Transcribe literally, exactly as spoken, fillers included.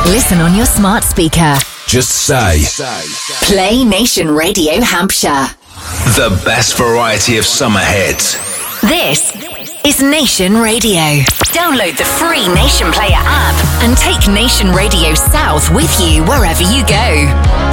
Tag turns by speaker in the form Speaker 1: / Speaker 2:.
Speaker 1: Listen on your smart speaker.
Speaker 2: Just say,
Speaker 1: Play Nation Radio Hampshire.
Speaker 2: the best variety of summer hits.
Speaker 1: This is Nation Radio. Download the free Nation Player app and take Nation Radio South with you wherever you go.